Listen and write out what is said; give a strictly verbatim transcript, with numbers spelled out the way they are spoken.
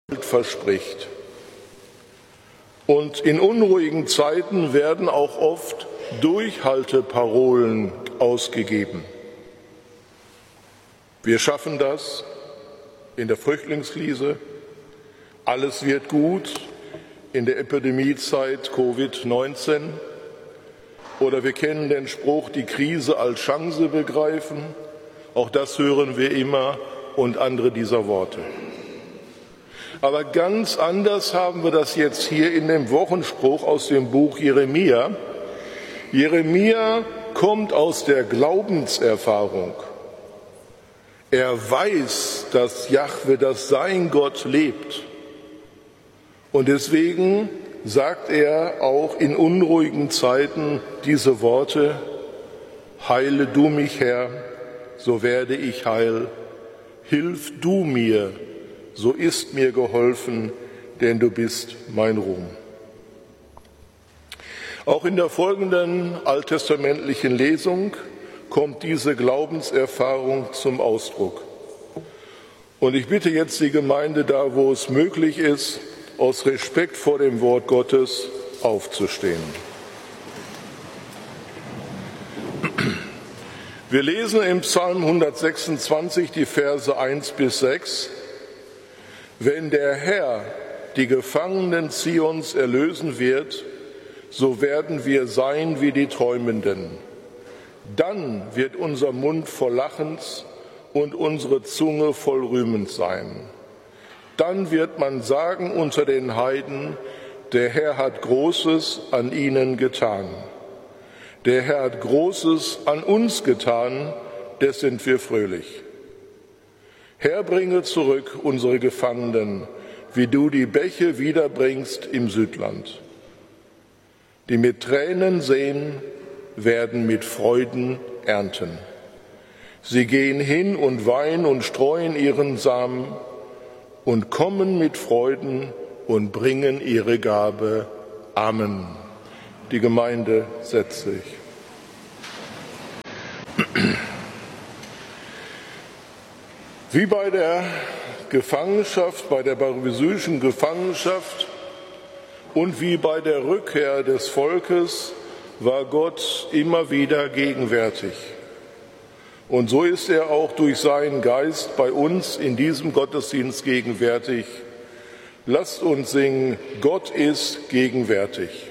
verspricht. Und in unruhigen Zeiten werden auch oft Durchhalteparolen ausgegeben. Wir schaffen das in der Flüchtlingskrise. Alles wird gut in der Epidemiezeit Covid neunzehn. Oder wir kennen den Spruch, die Krise als Chance begreifen. Auch das hören wir immer und andere dieser Worte. Aber ganz anders haben wir das jetzt hier in dem Wochenspruch aus dem Buch Jeremia. Jeremia kommt aus der Glaubenserfahrung. Er weiß, dass Jahwe, dass sein Gott lebt. Und deswegen sagt er auch in unruhigen Zeiten diese Worte: Heile du mich, Herr, so werde ich heil. Hilf du mir, so ist mir geholfen, denn du bist mein Ruhm. Auch in der folgenden alttestamentlichen Lesung kommt diese Glaubenserfahrung zum Ausdruck. Und ich bitte jetzt die Gemeinde, da wo es möglich ist, aus Respekt vor dem Wort Gottes aufzustehen. Wir lesen im Psalm hundertsechsundzwanzig die Verse eins bis sechs. Wenn der Herr die Gefangenen Zions erlösen wird, so werden wir sein wie die Träumenden. Dann wird unser Mund voll Lachens und unsere Zunge voll Rühmens sein. Dann wird man sagen unter den Heiden, der Herr hat Großes an ihnen getan. Der Herr hat Großes an uns getan, des sind wir fröhlich. Herr, bringe zurück unsere Gefangenen, wie du die Bäche wiederbringst im Südland. Die mit Tränen säen, werden mit Freuden ernten. Sie gehen hin und weinen und streuen ihren Samen und kommen mit Freuden und bringen ihre Gabe. Amen. Die Gemeinde setzt sich. Wie bei der Gefangenschaft, bei der babylonischen Gefangenschaft und wie bei der Rückkehr des Volkes war Gott immer wieder gegenwärtig. Und so ist er auch durch seinen Geist bei uns in diesem Gottesdienst gegenwärtig. Lasst uns singen, Gott ist gegenwärtig.